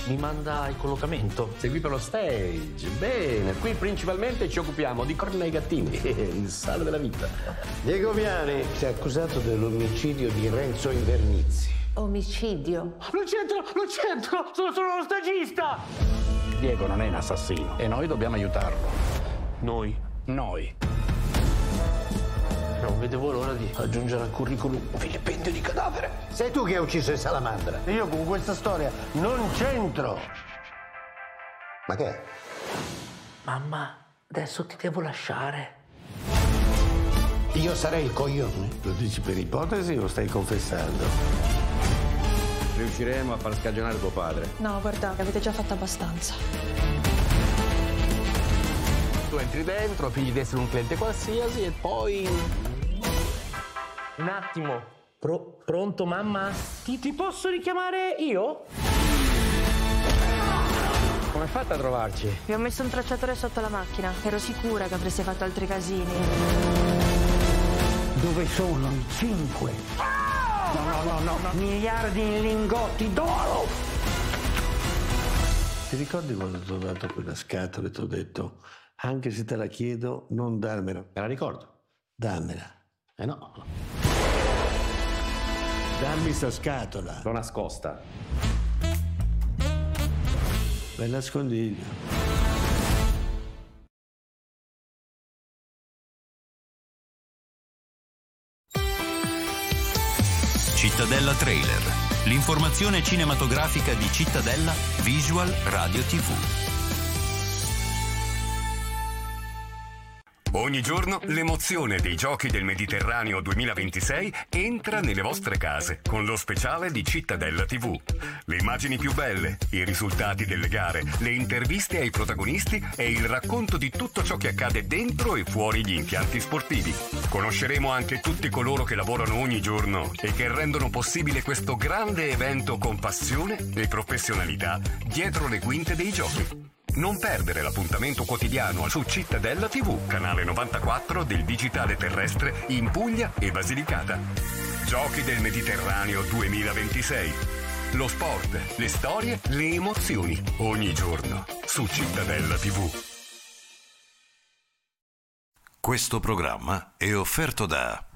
mi manda il collocamento. Sei qui per lo stage, bene. Qui principalmente ci occupiamo di corna ai gattini, il sale della vita. Diego Viani si è accusato dell'omicidio di Renzo Invernizzi. Omicidio? Non c'entro, sono lo stagista! Diego non è un assassino e noi dobbiamo aiutarlo. Noi? Non vedevo l'ora di aggiungere al curriculum un vilipendio di cadavere. Sei tu che hai ucciso il Salamandra. Io con questa storia non c'entro. Ma che è? Mamma, adesso ti devo lasciare. Io sarei il coglione? Lo dici per ipotesi o stai confessando? Riusciremo a far scagionare tuo padre. No, guardate, avete già fatto abbastanza. Tu entri dentro, figli di essere un cliente qualsiasi e poi... Un attimo. Pronto, mamma? Ti posso richiamare io? Come hai fatto a trovarci? Vi ho messo un tracciatore sotto la macchina. Ero sicura che avreste fatto altri casini. Dove sono i 5? No. Miliardi in lingotti d'oro! Ti ricordi quando ti ho dato quella scatola e ti ho detto, anche se te la chiedo, non darmela? Me la ricordo. Dammela. No. Dammi sta scatola. L'ho nascosta. Bel nascondiglio. Cittadella Trailer, l'informazione cinematografica di Cittadella Visual Radio TV. Ogni giorno l'emozione dei Giochi del Mediterraneo 2026 entra nelle vostre case con lo speciale di Cittadella TV. Le immagini più belle, i risultati delle gare, le interviste ai protagonisti e il racconto di tutto ciò che accade dentro e fuori gli impianti sportivi. Conosceremo anche tutti coloro che lavorano ogni giorno e che rendono possibile questo grande evento con passione e professionalità dietro le quinte dei Giochi. Non perdere l'appuntamento quotidiano su Cittadella TV, canale 94 del digitale terrestre in Puglia e Basilicata. Giochi del Mediterraneo 2026. Lo sport, le storie, le emozioni, ogni giorno su Cittadella TV. Questo programma è offerto da